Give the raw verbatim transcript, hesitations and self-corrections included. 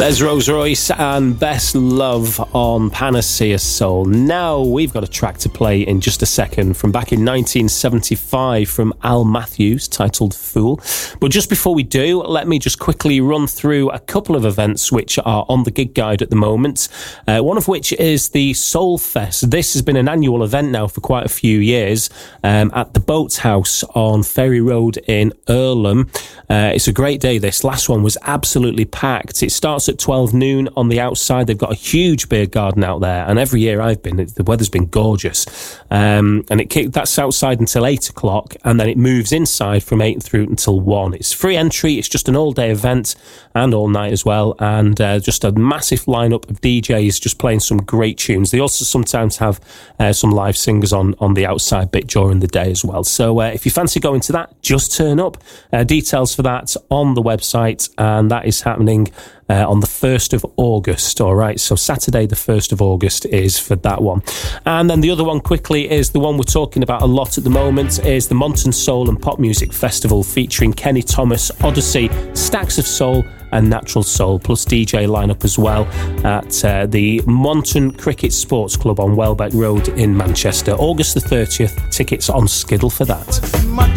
There's Rose Royce and Best Love on Panacea Soul. Now we've got a track to play in just a second from back in nineteen seventy-five from Al Matthews titled Fool. But just before we do, let me just quickly run through a couple of events which are on the gig guide at the moment. Uh, one of which is the Soul Fest. This has been an annual event now for quite a few years um, at the Boathouse on Ferry Road in Earlham. Uh, it's a great day this. Last one was absolutely packed. It starts at twelve noon on the outside. They've got a huge beer garden out there, and every year I've been, the weather's been gorgeous. Um, and it that's outside until eight o'clock, and then it moves inside from eight through until one. It's free entry. It's just an all-day event and all night as well, and uh, just a massive lineup of D Js just playing some great tunes. They also sometimes have uh, some live singers on, on the outside bit during the day as well. So uh, if you fancy going to that, just turn up. Uh, details for that on the website, and that is happening Uh, on the first of August. All right, so Saturday the first of August is for that one. And then the other one quickly is the one we're talking about a lot at the moment, is the Monton Soul and Pop Music Festival, featuring Kenny Thomas, Odyssey, Stacks of Soul and Natural Soul, plus D J lineup as well at uh, the Monton Cricket Sports Club on Welbeck Road in Manchester. August the thirtieth, tickets on Skiddle for that.